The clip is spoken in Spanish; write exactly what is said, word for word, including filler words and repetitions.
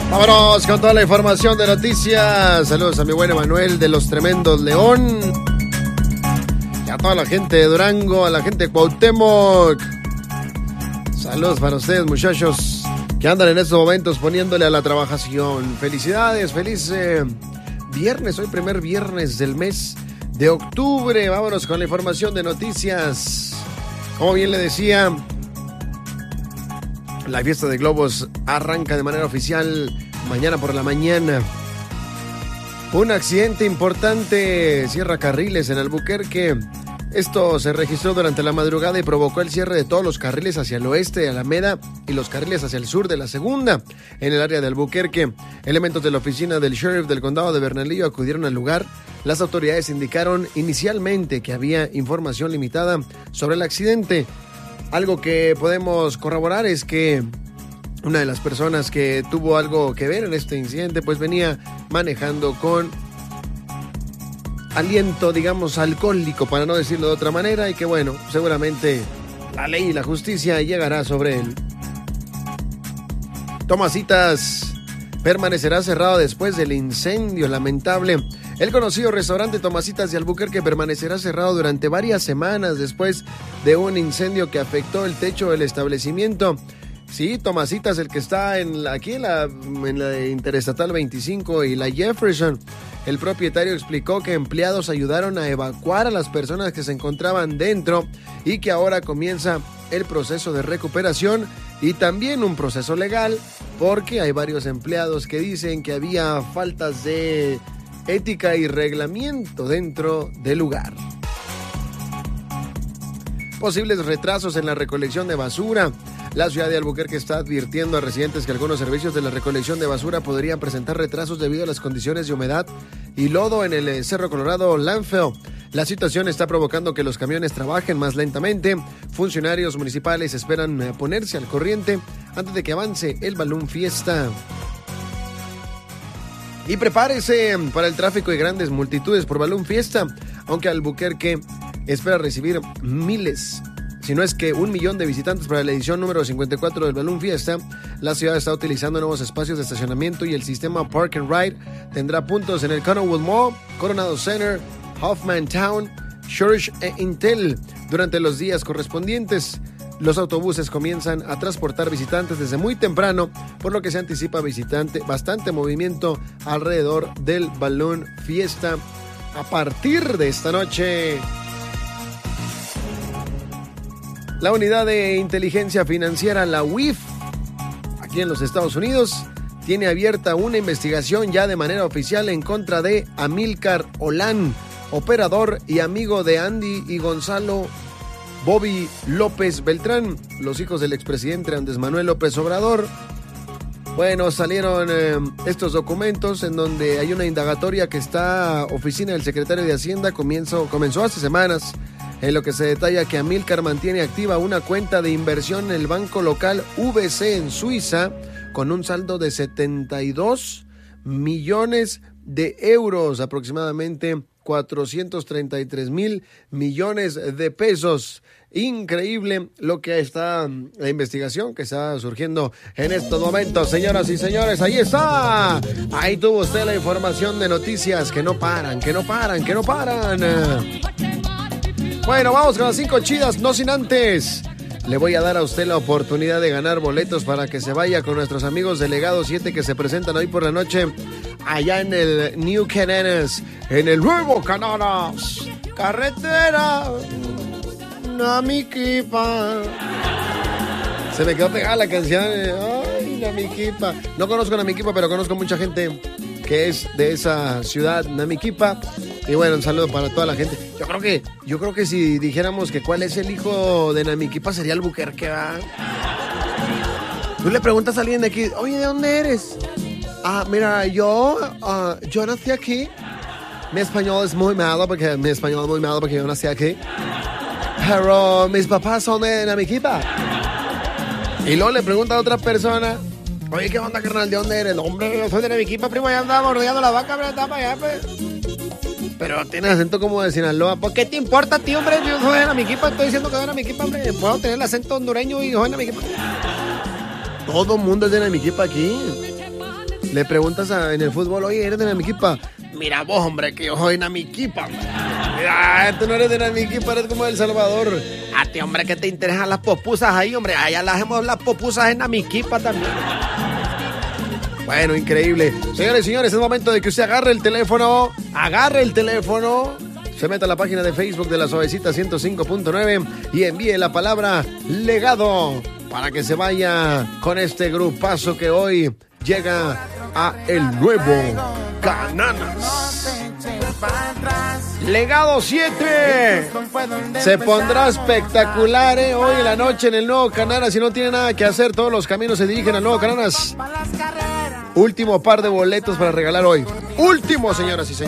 Vámonos con toda la información de noticias. Saludos a mi buen Emanuel de los Tremendos León. Y a toda la gente de Durango, a la gente de Cuauhtémoc. Saludos para ustedes, muchachos, que andan en estos momentos poniéndole a la trabajación. Felicidades, feliz eh, viernes, hoy primer viernes del mes de octubre. Vámonos con la información de noticias. Como bien le decía, la fiesta de globos arranca de manera oficial mañana por la mañana. Un accidente importante cierra carriles en Albuquerque. Esto se registró durante la madrugada y provocó el cierre de todos los carriles hacia el oeste de Alameda y los carriles hacia el sur de la segunda en el área de Albuquerque. Elementos de la oficina del sheriff del condado de Bernalillo acudieron al lugar. Las autoridades indicaron inicialmente que había información limitada sobre el accidente. Algo que podemos corroborar es que una de las personas que tuvo algo que ver en este incidente pues venía manejando con aliento, digamos, alcohólico, para no decirlo de otra manera, y que bueno, seguramente la ley y la justicia llegará sobre él. Tomasitas permanecerá cerrado después del incendio lamentable. El conocido restaurante Tomasitas de Albuquerque permanecerá cerrado durante varias semanas después de un incendio que afectó el techo del establecimiento. Sí, Tomasitas, el que está en la, aquí en la, en la Interestatal veinticinco y la Jefferson. El propietario explicó que empleados ayudaron a evacuar a las personas que se encontraban dentro y que ahora comienza el proceso de recuperación y también un proceso legal, porque hay varios empleados que dicen que había faltas de ética y reglamento dentro del lugar. Posibles retrasos en la recolección de basura. La ciudad de Albuquerque está advirtiendo a residentes que algunos servicios de la recolección de basura podrían presentar retrasos debido a las condiciones de humedad y lodo en el Cerro Colorado Landfill. La situación está provocando que los camiones trabajen más lentamente. Funcionarios municipales esperan ponerse al corriente antes de que avance el Balloon Fiesta. Y prepárese para el tráfico y grandes multitudes por Balloon Fiesta, aunque Albuquerque espera recibir miles, si no es que un millón de visitantes para la edición número cincuenta y cuatro del Balloon Fiesta. La ciudad está utilizando nuevos espacios de estacionamiento y el sistema Park and Ride tendrá puntos en el Connowood Mall, Coronado Center, Hoffman Town, Church e Intel durante los días correspondientes. Los autobuses comienzan a transportar visitantes desde muy temprano, por lo que se anticipa visitante, bastante movimiento alrededor del Balloon Fiesta a partir de esta noche. La unidad de inteligencia financiera, la U I F, aquí en los Estados Unidos, tiene abierta una investigación ya de manera oficial en contra de Amílcar Olán, operador y amigo de Andy y Gonzalo Bobby López Beltrán, los hijos del expresidente Andrés Manuel López Obrador. Bueno, salieron eh, estos documentos en donde hay una indagatoria que está oficina del secretario de Hacienda, comenzó, comenzó hace semanas, en lo que se detalla que Amílcar mantiene activa una cuenta de inversión en el banco local V C en Suiza con un saldo de setenta y dos millones de euros, aproximadamente cuatrocientos treinta y tres mil millones de pesos. Increíble lo que está, la investigación que está surgiendo en estos momentos, señoras y señores. Ahí está, ahí tuvo usted la información de noticias que no paran, que no paran, que no paran. Bueno, vamos con las cinco chidas, no sin antes. Le voy a dar a usted la oportunidad de ganar boletos para que se vaya con nuestros amigos de Legado siete que se presentan hoy por la noche allá en el New Cananas, en el nuevo Cananas. Carretera Namiquipa. Se me quedó pegada la canción. Ay, Namiquipa. No conozco Namiquipa, pero conozco mucha gente que es de esa ciudad, Namiquipa. Y bueno, un saludo para toda la gente. Yo creo que, yo creo que si dijéramos que cuál es el hijo de Namiquipa sería Albuquerque, ¿va? Tú le preguntas a alguien de aquí, oye, ¿de dónde eres? Ah, mira, yo, uh, yo nací aquí. Mi español es muy malo porque mi español es muy malo porque yo nací aquí. Pero mis papás son de Namiquipa. Y luego le pregunta a otra persona, oye, ¿qué onda, carnal? ¿De dónde eres? Hombre, yo soy de Namiquipa, primo, ya andaba rodeando la vaca, pero estaba para allá, pues. Pero tiene acento como de Sinaloa. ¿Por qué te importa, tío, hombre? Yo soy de Namiquipa, estoy diciendo que soy de Namiquipa, hombre. Puedo tener el acento hondureño y soy de Namiquipa. Todo el mundo es de Namiquipa aquí. Le preguntas a, en el fútbol, oye, ¿eres de Namiquipa? Mira vos, hombre, que yo soy Namiquipa. Mira, tú no eres de Namiquipa, eres como de El Salvador. A ti, hombre, que te interesan las popusas ahí, hombre. Allá las hacemos las popusas en Namiquipa también. Bueno, increíble. Señores y señores, es momento de que usted agarre el teléfono, agarre el teléfono, se meta a la página de Facebook de La Suavecita ciento cinco punto nueve y envíe la palabra legado para que se vaya con este grupazo que hoy llega a el nuevo Cananas. Legado siete se pondrá espectacular, ¿eh? Hoy en la noche en el nuevo Cananas. Si no tiene nada que hacer, todos los caminos se dirigen al nuevo Cananas. Último par de boletos para regalar hoy. Último, señoras y señores.